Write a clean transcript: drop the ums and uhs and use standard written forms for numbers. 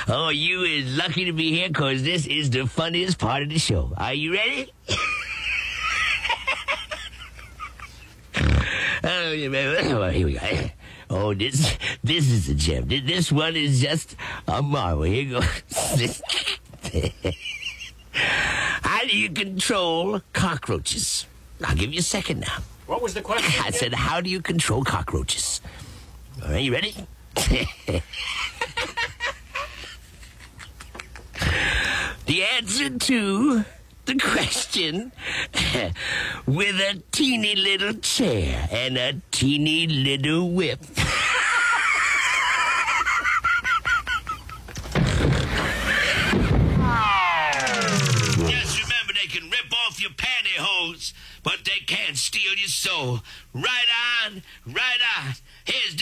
Oh, you is lucky to be here because this is the funniest part of the show. Are you ready? Oh, here we go. Oh, this is a gem. This one is just a marvel. Here goes. How do you control cockroaches? I'll give you a second now. What was the question? I said, how do you control cockroaches? All right, you ready? The answer to the question: with a teeny little chair and a teeny little whip. Just remember, they can rip off your pantyhose, but they can't steal your soul. Right